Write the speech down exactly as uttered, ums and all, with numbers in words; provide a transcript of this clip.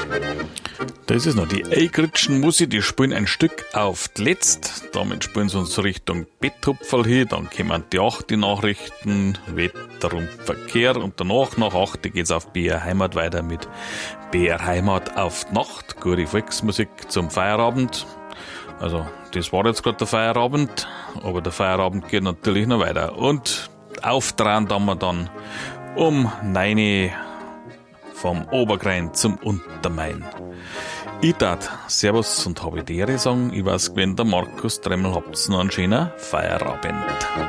Das ist noch die Eigritschen Musik, die spielen ein Stück auf die Letzt. Damit spielen sie uns Richtung Betthupferl hin, dann kommen die acht Nachrichten, Wetter und Verkehr und danach, nach acht geht's auf B R Heimat weiter mit B R Heimat auf die Nacht. Gute Volksmusik zum Feierabend. Also, das war jetzt gerade der Feierabend, aber der Feierabend geht natürlich noch weiter. Und aufdrehen dann wir dann um neun vom Obergrein zum Untermain. Ich tat Servus und habe die Ehre sagen, ich weiß, wenn der Markus Dremmel habt's noch einen schönen Feierabend.